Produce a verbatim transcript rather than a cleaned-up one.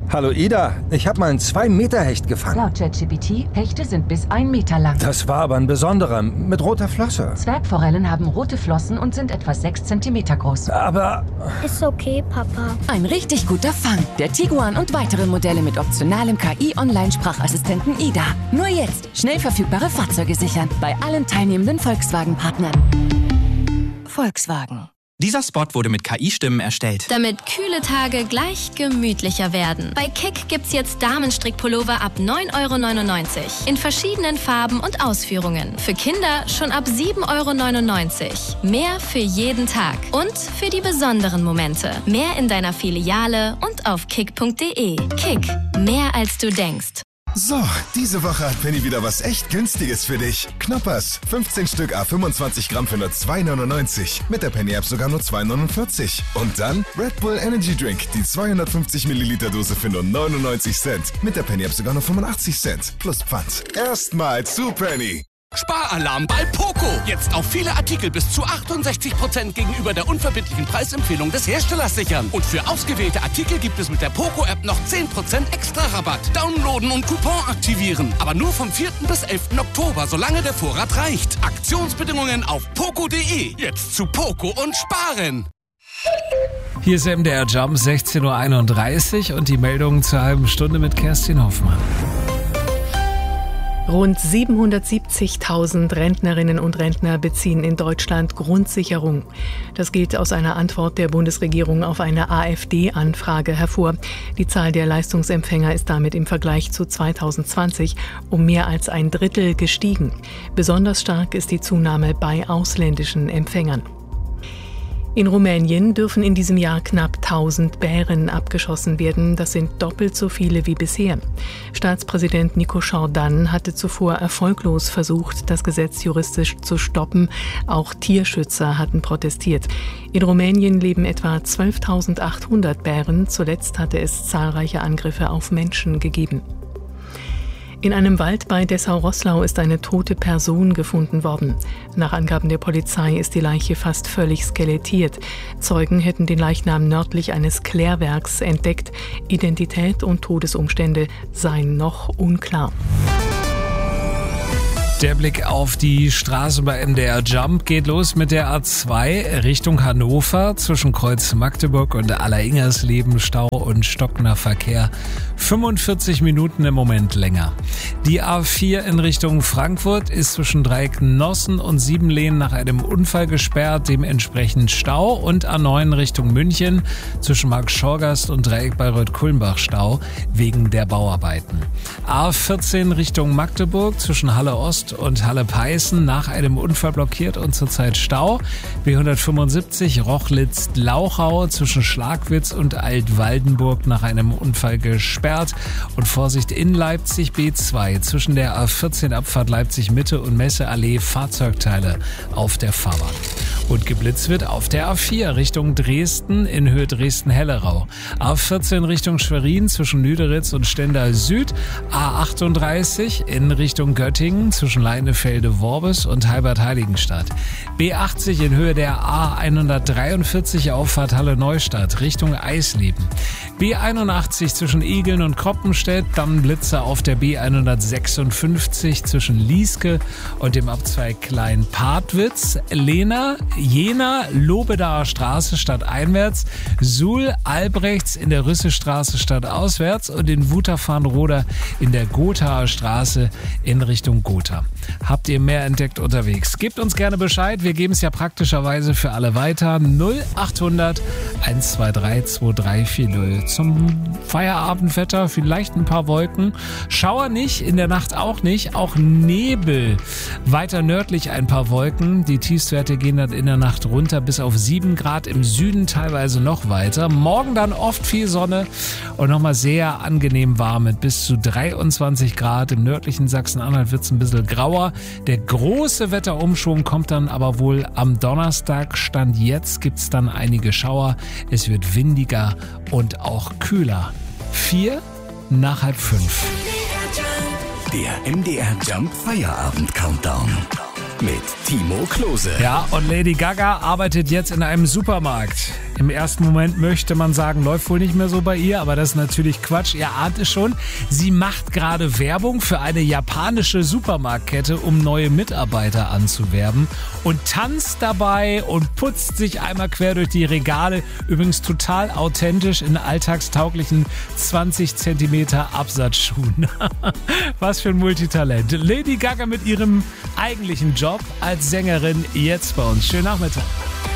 Hallo Ida, ich habe mal einen zwei Meter Hecht gefangen. Laut ChatGPT, Hechte sind bis ein Meter lang. Das war aber ein besonderer, mit roter Flosse. Zwergforellen haben rote Flossen und sind etwa sechs Zentimeter groß. Aber... Ist okay, Papa. Ein richtig guter Fang. Der Tiguan und weitere Modelle mit optionalem K I-Online-Sprachassistenten Ida. Nur jetzt schnell verfügbare Fahrzeuge sichern. Bei allen teilnehmenden Volkswagen-Partnern. Volkswagen. Dieser Spot wurde mit K I-Stimmen erstellt. Damit kühle Tage gleich gemütlicher werden. Bei Kick gibt's jetzt Damenstrickpullover ab neun Euro neunundneunzig. In verschiedenen Farben und Ausführungen. Für Kinder schon ab sieben Euro neunundneunzig. Mehr für jeden Tag. Und für die besonderen Momente. Mehr in deiner Filiale und auf kick punkt de. Kick. Mehr als du denkst. So, diese Woche hat Penny wieder was echt Günstiges für dich. Knoppers, fünfzehn Stück à fünfundzwanzig Gramm für nur zwei neunundneunzig. Mit der Penny App sogar nur zwei neunundvierzig. Und dann Red Bull Energy Drink, die zweihundertfünfzig Milliliter Dose für nur neunundneunzig Cent. Mit der Penny App sogar nur fünfundachtzig Cent. Plus Pfand. Erstmal zu Penny. Sparalarm bei Poco. Jetzt auf viele Artikel bis zu achtundsechzig Prozent gegenüber der unverbindlichen Preisempfehlung des Herstellers sichern. Und für ausgewählte Artikel gibt es mit der Poco-App noch zehn Prozent extra Rabatt. Downloaden und Coupon aktivieren. Aber nur vom vierten bis elften Oktober, solange der Vorrat reicht. Aktionsbedingungen auf poco punkt de. Jetzt zu Poco und sparen. Hier ist M D R Jump, sechzehn Uhr einunddreißig und die Meldung zur halben Stunde mit Kerstin Hoffmann. Rund siebenhundertsiebzigtausend Rentnerinnen und Rentner beziehen in Deutschland Grundsicherung. Das geht aus einer Antwort der Bundesregierung auf eine AfD-Anfrage hervor. Die Zahl der Leistungsempfänger ist damit im Vergleich zu zweitausendzwanzig um mehr als ein Drittel gestiegen. Besonders stark ist die Zunahme bei ausländischen Empfängern. In Rumänien dürfen in diesem Jahr knapp tausend Bären abgeschossen werden. Das sind doppelt so viele wie bisher. Staatspräsident Nicu Jordan hatte zuvor erfolglos versucht, das Gesetz juristisch zu stoppen. Auch Tierschützer hatten protestiert. In Rumänien leben etwa zwölftausendachthundert Bären. Zuletzt hatte es zahlreiche Angriffe auf Menschen gegeben. In einem Wald bei Dessau-Roßlau ist eine tote Person gefunden worden. Nach Angaben der Polizei ist die Leiche fast völlig skelettiert. Zeugen hätten den Leichnam nördlich eines Klärwerks entdeckt. Identität und Todesumstände seien noch unklar. Der Blick auf die Straße bei M D R Jump geht los mit der A zwei Richtung Hannover zwischen Kreuz Magdeburg und Alleringers-Leben, Stau und stockender Verkehr. fünfundvierzig Minuten im Moment länger. Die A vier in Richtung Frankfurt ist zwischen Dreieck-Nossen und Siebenlehn nach einem Unfall gesperrt, dementsprechend Stau, und A neun Richtung München zwischen Markt-Schorgast und Dreieck Bayreuth-Kulmbach Stau wegen der Bauarbeiten. A vierzehn Richtung Magdeburg zwischen Halle Ost und Halle-Peißen nach einem Unfall blockiert und zurzeit Stau. B hundertfünfundsiebzig Rochlitz-Lauchau zwischen Schlagwitz und Altwaldenburg nach einem Unfall gesperrt. Und Vorsicht in Leipzig B zwei zwischen der A vierzehn Abfahrt Leipzig Mitte und Messeallee Fahrzeugteile auf der Fahrbahn. Und geblitzt wird auf der A vier Richtung Dresden in Höhe Dresden-Hellerau. A vierzehn Richtung Schwerin zwischen Lüderitz und Stendal Süd. A achtunddreißig in Richtung Göttingen zwischen Leinefelde-Worbis und Halbert-Heiligenstadt. B achtzig in Höhe der A hundertdreiundvierzig Auffahrt Halle-Neustadt Richtung Eisleben. B einundachtzig zwischen Igeln und Kroppenstedt, dann Blitzer auf der B hundertsechsundfünfzig zwischen Lieske und dem Abzweig Klein-Partwitz, Lena, Jena, Lobedaer Straße stadteinwärts, Suhl, Albrechts in der Rüssestraße stadtauswärts und in Wutafahn-Roda in der Gothaer Straße in Richtung Gotha. Habt ihr mehr entdeckt unterwegs? Gebt uns gerne Bescheid, wir geben es ja praktischerweise für alle weiter. null achthundert eins zwei drei zwei drei vier null. Zum Feierabendwetter vielleicht ein paar Wolken. Schauer nicht, in der Nacht auch nicht, auch Nebel. Weiter nördlich ein paar Wolken. Die Tiefstwerte gehen dann in der Nacht runter bis auf sieben Grad, im Süden teilweise noch weiter. Morgen dann oft viel Sonne und nochmal sehr angenehm warm mit bis zu dreiundzwanzig Grad. Im nördlichen Sachsen-Anhalt wird es ein bisschen grauer. Der große Wetterumschwung kommt dann aber wohl am Donnerstag. Stand jetzt gibt es dann einige Schauer. Es wird windiger und auch kühler. Vier nach halb fünf. Der M D R Jump Feierabend Countdown mit Timo Klose. Ja, und Lady Gaga arbeitet jetzt in einem Supermarkt. Im ersten Moment möchte man sagen, läuft wohl nicht mehr so bei ihr, aber das ist natürlich Quatsch. Ihr ahnt es schon. Sie macht gerade Werbung für eine japanische Supermarktkette, um neue Mitarbeiter anzuwerben und tanzt dabei und putzt sich einmal quer durch die Regale. Übrigens total authentisch in alltagstauglichen zwanzig Zentimeter Absatzschuhen. Was für ein Multitalent. Lady Gaga mit ihrem eigentlichen Job als Sängerin jetzt bei uns. Schönen Nachmittag.